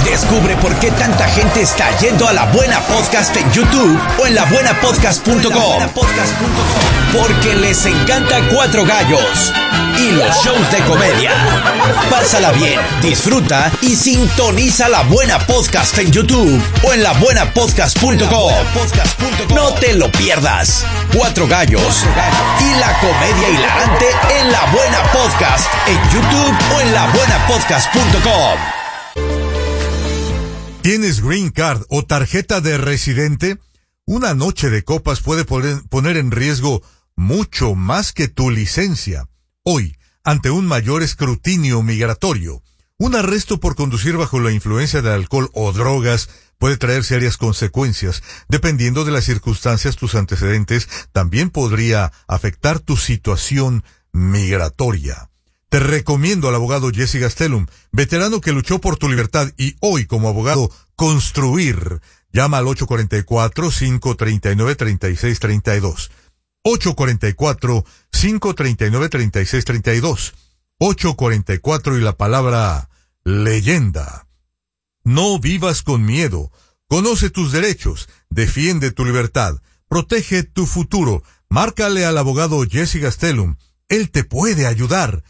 Descubre por qué tanta gente está yendo a La Buena Podcast en YouTube o en labuenapodcast.com. Porque les encanta Cuatro Gallos y los shows de comedia. Pásala bien, disfruta y sintoniza La Buena Podcast en YouTube o en labuenapodcast.com. No te lo pierdas. Cuatro Gallos y la comedia hilarante en La Buena Podcast en YouTube o en labuenapodcast.com. ¿Tienes Green Card o tarjeta de residente? Una noche de copas puede poner en riesgo mucho más que tu licencia. Hoy, ante un mayor escrutinio migratorio, un arresto por conducir bajo la influencia de alcohol o drogas puede traer serias consecuencias. Dependiendo de las circunstancias, tus antecedentes también podría afectar tu situación migratoria. Te recomiendo al abogado Jesse Gastelum, veterano que luchó por tu libertad y hoy como abogado construir. Llama al 844-539-3632. 844-539-3632. 844 y la palabra leyenda. No vivas con miedo. Conoce tus derechos. Defiende tu libertad. Protege tu futuro. Márcale al abogado Jesse Gastelum. Él te puede ayudar.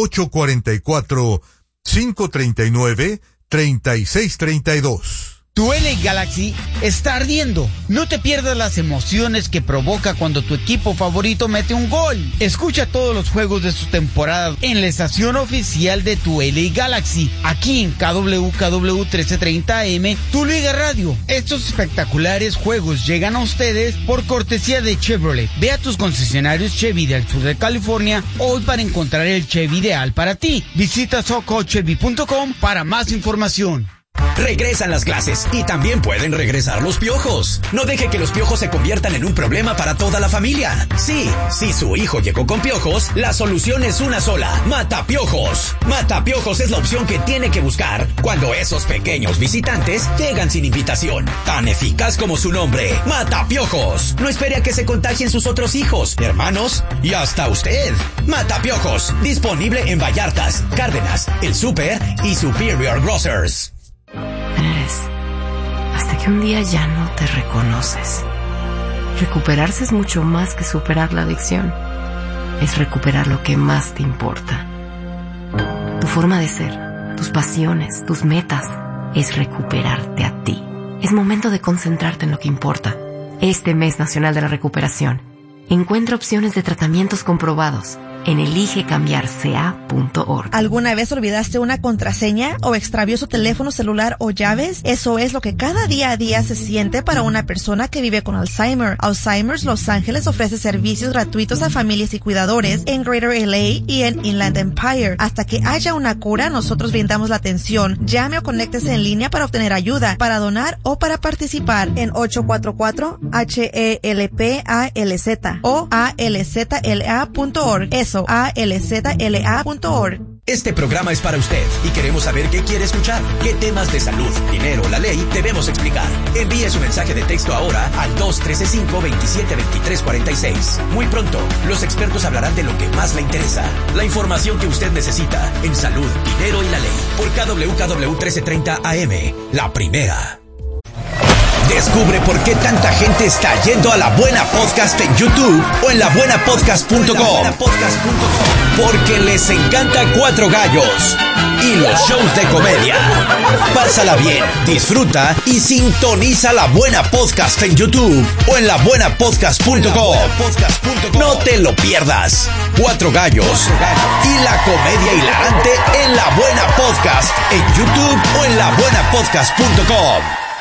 844-539-3632. Tu LA Galaxy está ardiendo. No te pierdas las emociones que provoca cuando tu equipo favorito mete un gol. Escucha todos los juegos de su temporada en la estación oficial de tu LA Galaxy, aquí en KWKW 1330 AM, tu Liga Radio. Estos espectaculares juegos llegan a ustedes por cortesía de Chevrolet. Ve a tus concesionarios Chevy del sur de California hoy para encontrar el Chevy ideal para ti. Visita socochevy.com para más información. Regresan las clases y también pueden regresar los piojos. No deje que los piojos se conviertan en un problema para toda la familia. Sí, si su hijo llegó con piojos, la solución es una sola: Matapiojos. Matapiojos es la opción que tiene que buscar cuando esos pequeños visitantes llegan sin invitación. Tan eficaz como su nombre, Matapiojos. No espere a que se contagien sus otros hijos, hermanos y hasta usted. Matapiojos, disponible en Vallartas, Cárdenas, El Súper y Superior Grocers. Hasta que un día ya no te reconoces. Recuperarse es mucho más que superar la adicción. Es recuperar lo que más te importa. Tu forma de ser, tus pasiones, tus metas. Es recuperarte a ti. Es momento de concentrarte en lo que importa. Este mes nacional de la recuperación, encuentra opciones de tratamientos comprobados en eligecambiarca.org. ¿Alguna vez olvidaste una contraseña o extravió su teléfono celular o llaves? Eso es lo que cada día a día se siente para una persona que vive con Alzheimer. Alzheimer's Los Ángeles ofrece servicios gratuitos a familias y cuidadores en Greater LA y en Inland Empire. Hasta que haya una cura, nosotros brindamos la atención. Llame o conéctese en línea para obtener ayuda, para donar o para participar en 844-HELPALZ o alzla.org. Eso, alzla.org. Este programa es para usted y queremos saber qué quiere escuchar. ¿Qué temas de salud, dinero, la ley debemos explicar? Envíe su mensaje de texto ahora al 213-527-2346. Muy pronto, los expertos hablarán de lo que más le interesa. La información que usted necesita en salud, dinero y la ley. Por KWKW 1330 AM, la primera. Descubre por qué tanta gente está yendo a La Buena Podcast en YouTube o en labuenapodcast.com. Porque les encanta Cuatro Gallos y los shows de comedia. Pásala bien, disfruta y sintoniza La Buena Podcast en YouTube o en labuenapodcast.com. No te lo pierdas. Cuatro Gallos y la comedia hilarante en La Buena Podcast en YouTube o en labuenapodcast.com.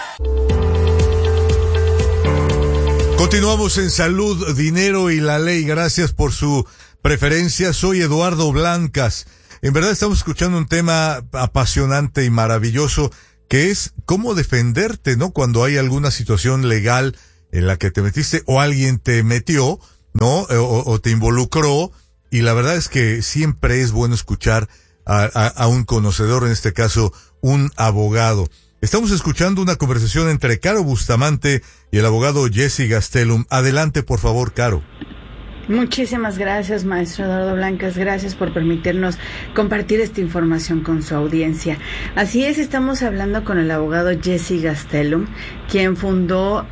Continuamos en Salud, Dinero y la Ley. Gracias por su preferencia. Soy Eduardo Blancas. En verdad estamos escuchando un tema apasionante y maravilloso, que es cómo defenderte, ¿no? Cuando hay alguna situación legal en la que te metiste o alguien te metió, ¿no? O te involucró. Y la verdad es que siempre es bueno escuchar a un conocedor, en este caso, un abogado. Estamos escuchando una conversación entre Caro Bustamante y el abogado Jesse Gastelum. Adelante, por favor, Caro. Muchísimas gracias, maestro Eduardo Blancas. Gracias por permitirnos compartir esta información con su audiencia. Así es, estamos hablando con el abogado Jesse Gastelum, quien fundó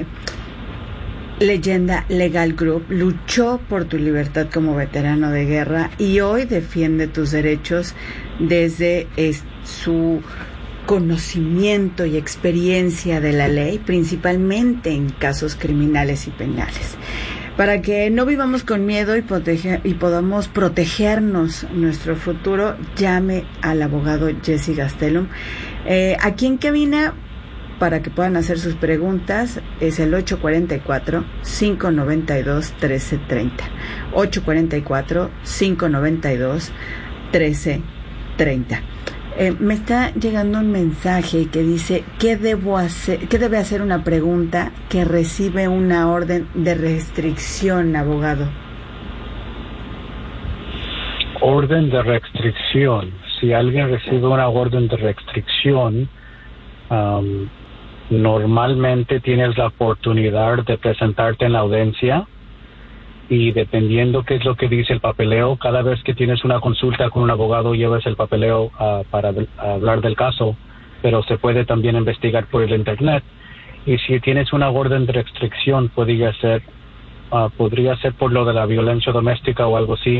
Leyenda Legal Group, luchó por tu libertad como veterano de guerra y hoy defiende tus derechos desde su conocimiento y experiencia de la ley, principalmente en casos criminales y penales. Para que no vivamos con miedo y podamos protegernos nuestro futuro, llame al abogado Jesse Gastelum. Aquí en cabina, para que puedan hacer sus preguntas, es el 844-592-1330. 844-592-1330. Me está llegando un mensaje que dice, ¿qué debe hacer una pregunta que recibe una orden de restricción, abogado? Orden de restricción. Si alguien recibe una orden de restricción, normalmente tienes la oportunidad de presentarte en la audiencia y dependiendo qué es lo que dice el papeleo, cada vez que tienes una consulta con un abogado llevas el papeleo para hablar del caso, pero se puede también investigar por el internet. Y si tienes una orden de restricción, podría ser por lo de la violencia doméstica o algo así.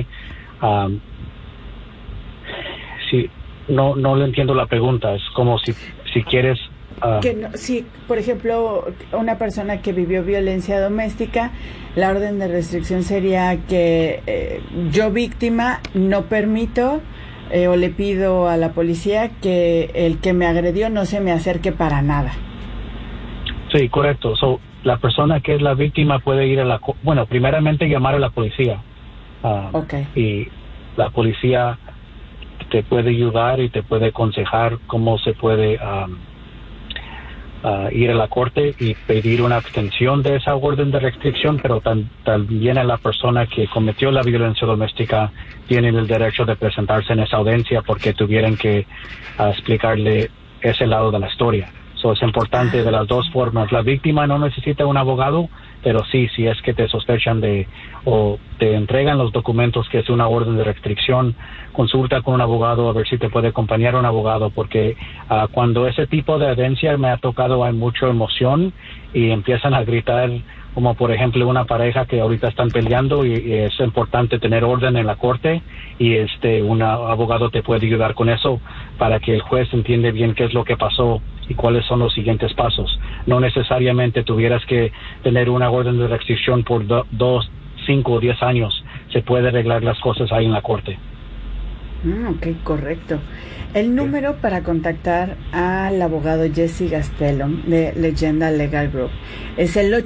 Sí, no le entiendo la pregunta. Es como si quieres... si, por ejemplo, una persona que vivió violencia doméstica, la orden de restricción sería que yo, víctima, no permito o le pido a la policía que el que me agredió no se me acerque para nada. Sí, correcto. La persona que es la víctima puede ir primeramente llamar a la policía. Okay. Y la policía te puede ayudar y te puede aconsejar cómo se puede ir a la corte y pedir una extensión de esa orden de restricción, pero también a la persona que cometió la violencia doméstica tienen el derecho de presentarse en esa audiencia porque tuvieran que explicarle ese lado de la historia. Es importante de las dos formas. La víctima no necesita un abogado, pero sí, si es que te sospechan o te entregan los documentos que es una orden de restricción, consulta con un abogado a ver si te puede acompañar un abogado, porque cuando ese tipo de evidencia me ha tocado, hay mucha emoción y empiezan a gritar, como por ejemplo una pareja que ahorita están peleando y es importante tener orden en la corte y un abogado te puede ayudar con eso para que el juez entienda bien qué es lo que pasó y cuáles son los siguientes pasos. No necesariamente tuvieras que tener una orden de restricción por 2, 5 o 10 años. Se puede arreglar las cosas ahí en la corte. Ok, correcto. El número para contactar al abogado Jesse Gastelum de Leyenda Legal Group es el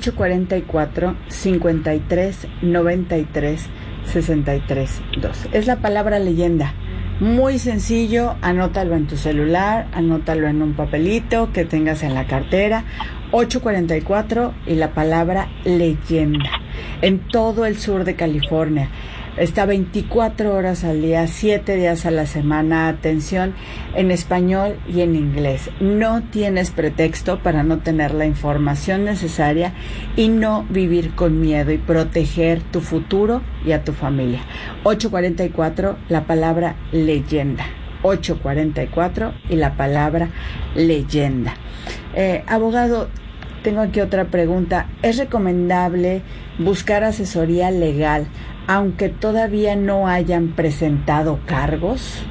844-53-93-63-2. Es la palabra leyenda. Muy sencillo, anótalo en tu celular, anótalo en un papelito que tengas en la cartera. 844 y la palabra leyenda. En todo el sur de California. Está 24 horas al día, 7 días a la semana. Atención en español y en inglés. No tienes pretexto para no tener la información necesaria y no vivir con miedo y proteger tu futuro y a tu familia. 844, la palabra leyenda. 844 y la palabra leyenda. Abogado, tengo aquí otra pregunta. ¿Es recomendable buscar asesoría legal aunque todavía no hayan presentado cargos?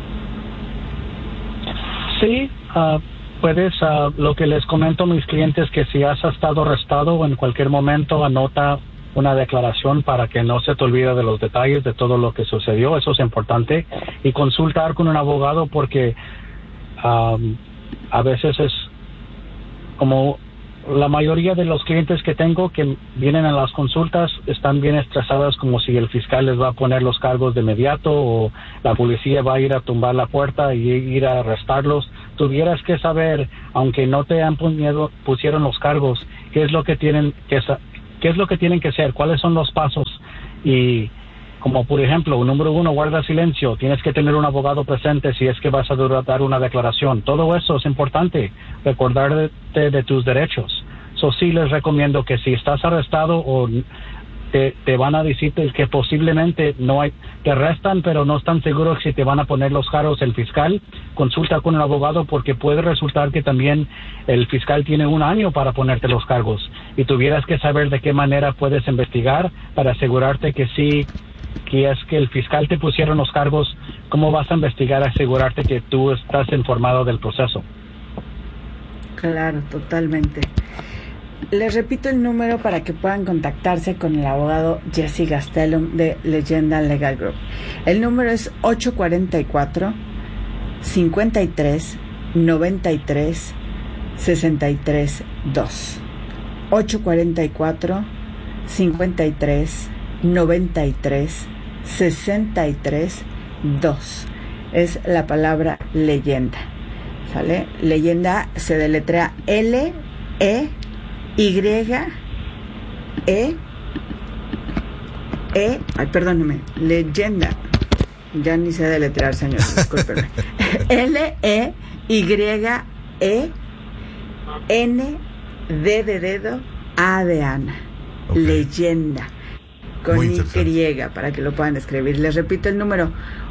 Sí, puedes, lo que les comento a mis clientes, que si has estado arrestado en cualquier momento, anota una declaración para que no se te olvide de los detalles de todo lo que sucedió. Eso es importante. Y consultar con un abogado porque a veces es como... La mayoría de los clientes que tengo que vienen a las consultas están bien estresadas, como si el fiscal les va a poner los cargos de inmediato o la policía va a ir a tumbar la puerta y ir a arrestarlos. Tuvieras que saber, aunque no te han pusieron los cargos, qué es lo que tienen que hacer, cuáles son los pasos. Y como por ejemplo, número 1, guarda silencio. Tienes que tener un abogado presente si es que vas a dar una declaración. Todo eso es importante, recordarte de tus derechos. Sí les recomiendo que si estás arrestado o te van a decir que posiblemente te arrestan, pero no están seguros si te van a poner los cargos el fiscal. Consulta con un abogado porque puede resultar que también el fiscal tiene 1 año para ponerte los cargos y tuvieras que saber de qué manera puedes investigar para asegurarte que sí, que es que el fiscal te pusieron los cargos, cómo vas a investigar, asegurarte que tú estás informado del proceso. Claro, totalmente. Les repito el número para que puedan contactarse con el abogado Jesse Gastelum de Leyenda Legal Group. El número es 844-53-93-63-2. 844-53-93-63-2. Es la palabra leyenda. ¿Sale? Leyenda se deletrea leyenda. Ya ni sé deletrear, señor, discúlpeme. L-E-Y-E-N-D de dedo, A de Ana. Okay. Leyenda. Con Y, para que lo puedan escribir. Les repito el número: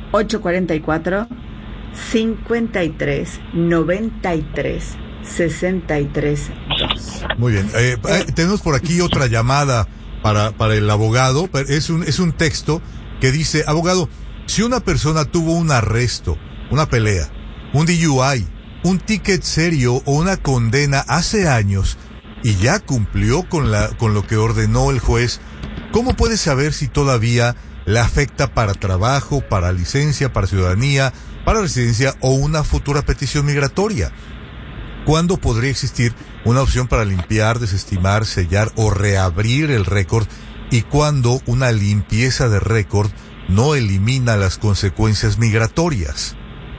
844-53-93-63-2. Muy bien. Tenemos por aquí otra llamada para el abogado. Es un texto que dice: abogado, si una persona tuvo un arresto, una pelea, un DUI, un ticket serio o una condena hace años y ya cumplió con lo que ordenó el juez, ¿cómo puede saber si todavía le afecta para trabajo, para licencia, para ciudadanía, para residencia o una futura petición migratoria? ¿Cuándo podría existir una opción para limpiar, desestimar, sellar o reabrir el récord? ¿Y cuándo una limpieza de récord no elimina las consecuencias migratorias?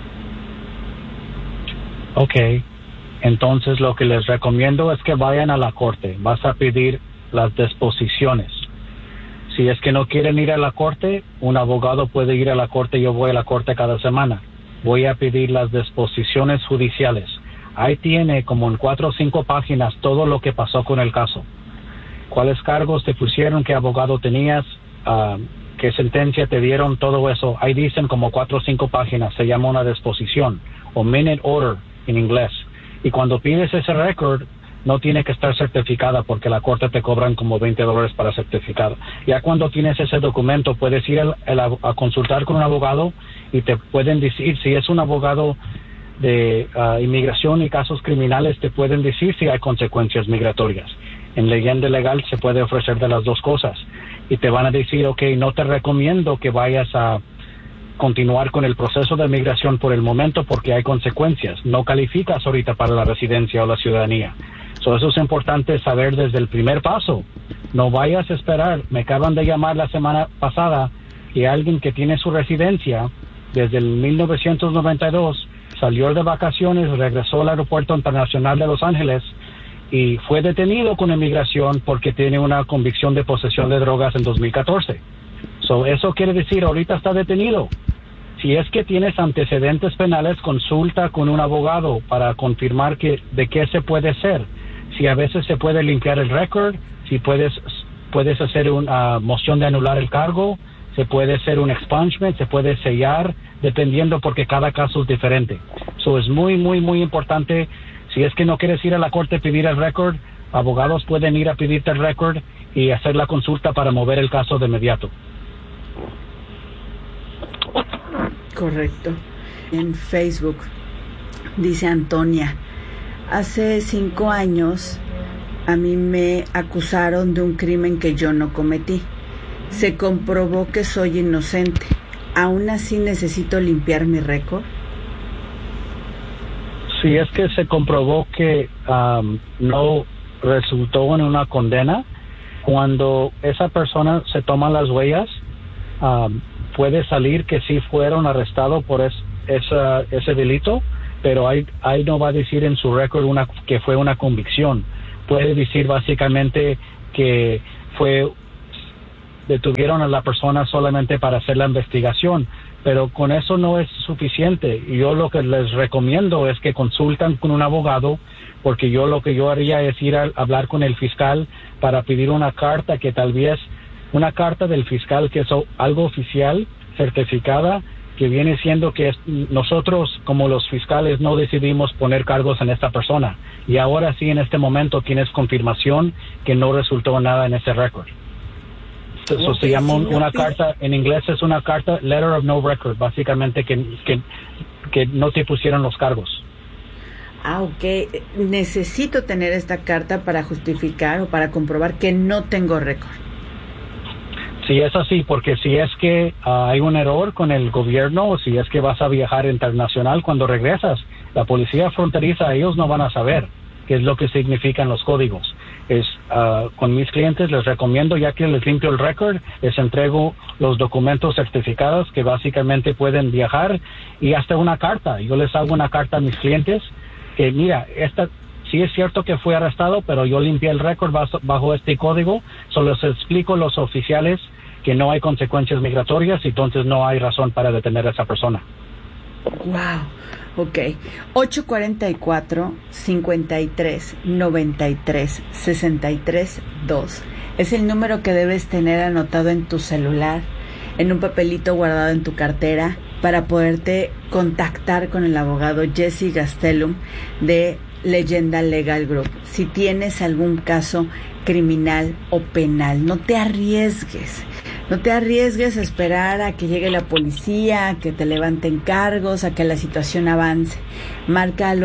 Ok, entonces lo que les recomiendo es que vayan a la corte. Vas a pedir las disposiciones. Si es que no quieren ir a la corte, un abogado puede ir a la corte. Yo voy a la corte cada semana. Voy a pedir las disposiciones judiciales. Ahí tiene como en 4 o 5 páginas todo lo que pasó con el caso. ¿Cuáles cargos te pusieron? ¿Qué abogado tenías? ¿Qué sentencia te dieron? Todo eso. Ahí dicen como 4 o 5 páginas. Se llama una disposición o minute order en inglés. Y cuando pides ese récord, no tiene que estar certificada porque la corte te cobran como $20 para certificar. Ya cuando tienes ese documento, puedes ir a consultar con un abogado y te pueden decir, si es un abogado de inmigración y casos criminales, te pueden decir si hay consecuencias migratorias. En Leyenda Legal se puede ofrecer de las dos cosas y te van a decir, ok, no te recomiendo que vayas a continuar con el proceso de migración por el momento porque hay consecuencias. No calificas ahorita para la residencia o la ciudadanía. Eso es importante saber desde el primer paso. No vayas a esperar. Me acaban de llamar la semana pasada que alguien que tiene su residencia desde el 1992 salió de vacaciones, regresó al aeropuerto internacional de Los Ángeles y fue detenido con inmigración porque tiene una convicción de posesión de drogas en 2014. Eso quiere decir, ahorita está detenido. Si es que tienes antecedentes penales, consulta con un abogado para confirmar de qué se puede hacer. Si a veces se puede limpiar el récord, si puedes hacer una moción de anular el cargo, se puede hacer un expungement, se puede sellar, dependiendo porque cada caso es diferente. Es muy, muy, muy importante. Si es que no quieres ir a la corte a pedir el récord, abogados pueden ir a pedirte el récord y hacer la consulta para mover el caso de inmediato. Correcto. En Facebook dice Antonia: hace 5 años a mí me acusaron de un crimen que yo no cometí. Se comprobó que soy inocente. ¿Aún así necesito limpiar mi récord? Si es que se comprobó que no resultó en una condena, cuando esa persona se toma las huellas, puede salir que sí fueron arrestados por ese delito, pero ahí no va a decir en su récord que fue una convicción. Puede decir básicamente que detuvieron a la persona solamente para hacer la investigación, pero con eso no es suficiente. Yo lo que les recomiendo es que consulten con un abogado, porque lo que yo haría es ir a hablar con el fiscal para pedir una carta que tal vez una carta del fiscal que es algo oficial, certificada, que viene siendo que nosotros como los fiscales no decidimos poner cargos en esta persona, y ahora sí en este momento tienes confirmación que no resultó nada en ese récord. Eso se llama una carta, en inglés es una carta, letter of no record, básicamente que no te pusieron los cargos. Ok, necesito tener esta carta para justificar o para comprobar que no tengo récord. Sí, es así, porque si es que hay un error con el gobierno, o si es que vas a viajar internacional cuando regresas, la policía fronteriza, ellos no van a saber qué es lo que significan los códigos. Con mis clientes les recomiendo, ya que les limpio el récord, les entrego los documentos certificados que básicamente pueden viajar, y hasta una carta. Yo les hago una carta a mis clientes que, mira, sí es cierto que fue arrestado, pero yo limpié el récord bajo este código. Solo les explico a los oficiales que no hay consecuencias migratorias, y entonces no hay razón para detener a esa persona. Wow, ok. 844-53-93-63-2 es el número que debes tener anotado en tu celular, en un papelito guardado en tu cartera, para poderte contactar con el abogado Jesse Gastelum de Leyenda Legal Group. Si tienes algún caso criminal o penal, no te arriesgues a esperar a que llegue la policía, a que te levanten cargos, a que la situación avance. Marca al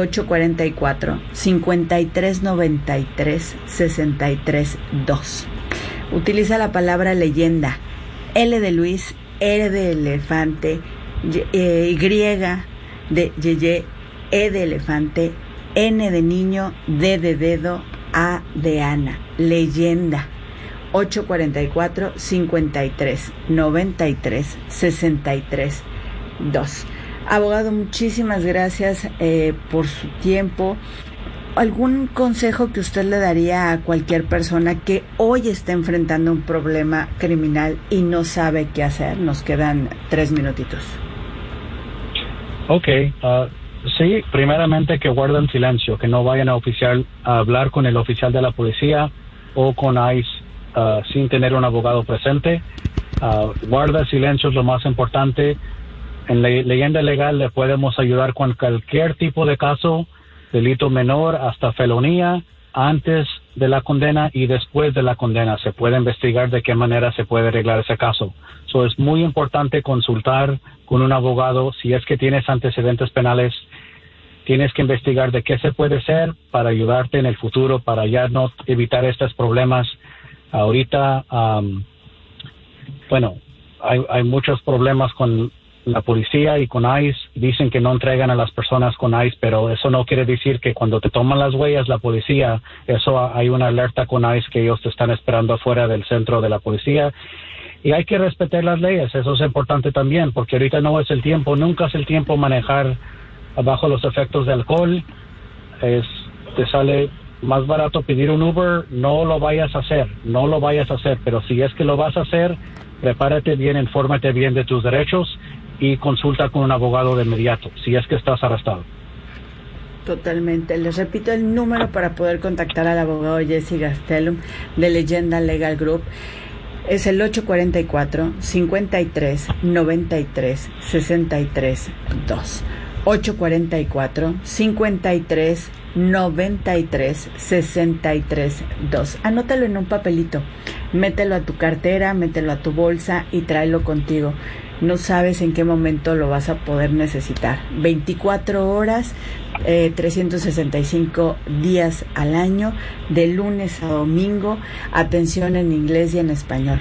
844-5393-63-2. Utiliza la palabra leyenda, L de Luis, R de elefante, Y de Yeye, E de elefante, N de niño, D de dedo, A de Ana. Leyenda. 844-53-93-63-2. Abogado, muchísimas gracias por su tiempo. ¿Algún consejo que usted le daría a cualquier persona que hoy está enfrentando un problema criminal y no sabe qué hacer? Nos quedan 3 minutitos. Ok, sí, primeramente que guarden silencio, que no vayan a hablar con el oficial de la policía o con ICE sin tener un abogado presente. Guarda silencio es lo más importante. En Leyenda Legal le podemos ayudar con cualquier tipo de caso, delito menor hasta felonía, antes de la condena y después de la condena. Se puede investigar de qué manera se puede arreglar ese caso. Es muy importante consultar con un abogado. Si es que tienes antecedentes penales, tienes que investigar de qué se puede hacer para ayudarte en el futuro, para ya no evitar estos problemas. Ahorita, hay muchos problemas con la policía y con ICE. Dicen que no entregan a las personas con ICE, pero eso no quiere decir que cuando te toman las huellas la policía, hay una alerta con ICE que ellos te están esperando afuera del centro de la policía. Y hay que respetar las leyes, eso es importante también, porque ahorita no es el tiempo, nunca es el tiempo manejar bajo los efectos de alcohol. Te sale más barato pedir un Uber. No lo vayas a hacer, pero si es que lo vas a hacer, prepárate bien, infórmate bien de tus derechos y consulta con un abogado de inmediato, si es que estás arrestado. Totalmente. Les repito el número para poder contactar al abogado Jesse Gastelum de Leyenda Legal Group. Es el 844-53-93-63-2. 844-53-93-63-2. Anótalo en un papelito, mételo a tu cartera, mételo a tu bolsa y tráelo contigo. No sabes en qué momento lo vas a poder necesitar. 24 horas, 365 días al año, de lunes a domingo. Atención en inglés y en español.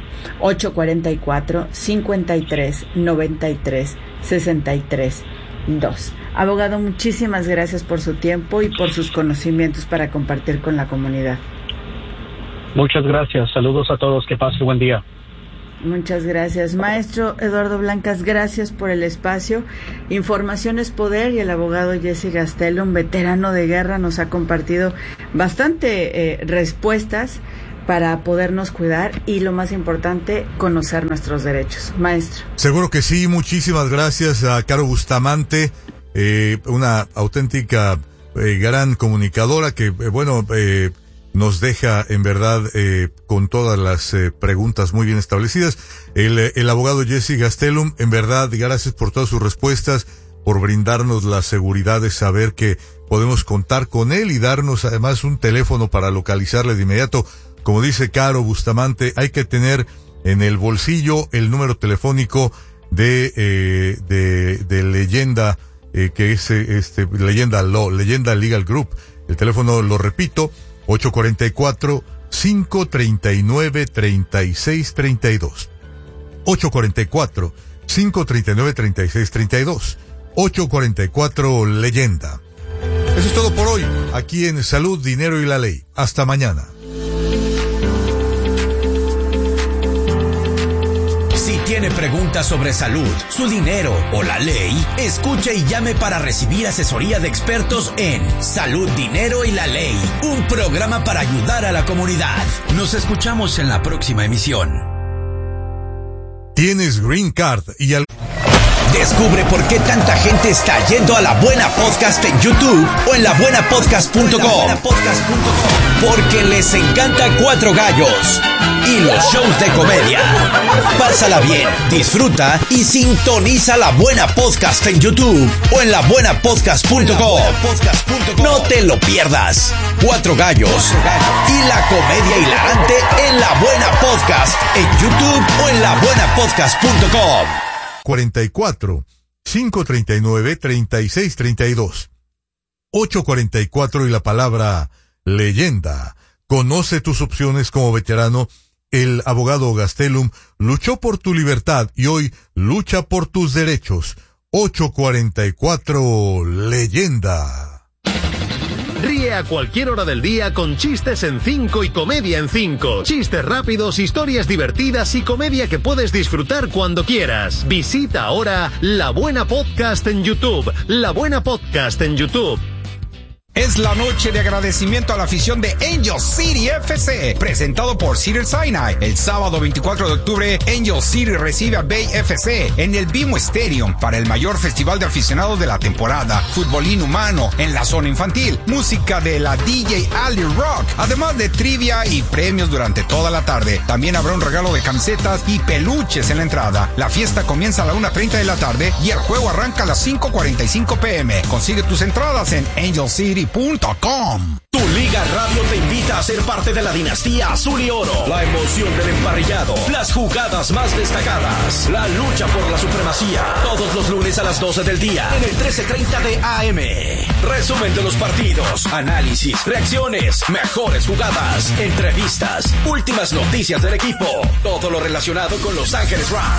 844-53-93-63-2. Abogado, muchísimas gracias por su tiempo y por sus conocimientos para compartir con la comunidad. Muchas gracias. Saludos a todos. Que pasen buen día. Muchas gracias. Maestro Eduardo Blancas, gracias por el espacio. Información es poder, y el abogado Jesse Gastelum, veterano de guerra, nos ha compartido bastante respuestas para podernos cuidar y, lo más importante, conocer nuestros derechos. Maestro. Seguro que sí. Muchísimas gracias a Caro Bustamante, una auténtica gran comunicadora que, nos deja en verdad con todas las preguntas muy bien establecidas. El abogado Jesse Gastelum, en verdad, gracias por todas sus respuestas, por brindarnos la seguridad de saber que podemos contar con él y darnos además un teléfono para localizarle de inmediato. Como dice Caro Bustamante, hay que tener en el bolsillo el número telefónico de Leyenda, que es Leyenda Legal Group. El teléfono, lo repito, 844-539-3632. 844-539-3632. 844 Leyenda. Eso es todo por hoy, aquí en Salud, Dinero y la Ley. Hasta mañana. Si tiene preguntas sobre salud, su dinero o la ley, escuche y llame para recibir asesoría de expertos en Salud, Dinero y la Ley, un programa para ayudar a la comunidad. Nos escuchamos en la próxima emisión. Tienes Green Card y Descubre por qué tanta gente está yendo a La Buena Podcast en YouTube o en labuenapodcast.com. Porque les encanta Cuatro Gallos y los shows de comedia. Pásala bien, disfruta y sintoniza La Buena Podcast en YouTube o en labuenapodcast.com. No te lo pierdas. Cuatro Gallos y la comedia hilarante en La Buena Podcast en YouTube o en labuenapodcast.com. 44-539-3632. 844 y la palabra Leyenda. Conoce tus opciones como veterano. El abogado Gastelum luchó por tu libertad y hoy lucha por tus derechos. 844 Leyenda. Ríe a cualquier hora del día con Chistes en 5 y Comedia en 5. Chistes rápidos, historias divertidas y comedia que puedes disfrutar cuando quieras. Visita ahora La Buena Podcast en YouTube. La Buena Podcast en YouTube. Es la noche de agradecimiento a la afición de Angel City FC, presentado por Cedar Sinai. El sábado 24 de octubre, Angel City recibe a Bay FC en el BMO Stadium para el mayor festival de aficionados de la temporada. Fútbol inhumano en la zona infantil, música de la DJ Ali Rock, además de trivia y premios durante toda la tarde. También habrá un regalo de camisetas y peluches en la entrada. La fiesta comienza a la 1:30 de la tarde y el juego arranca a las 5:45 p.m. Consigue tus entradas en angelcity.com. Tu Liga Radio te invita a ser parte de la dinastía Azul y Oro. La emoción del emparrillado, las jugadas más destacadas, la lucha por la supremacía. Todos los lunes a las 12 del día en el 1330 de AM. Resumen de los partidos, análisis, reacciones, mejores jugadas, entrevistas, últimas noticias del equipo. Todo lo relacionado con Los Ángeles Rams.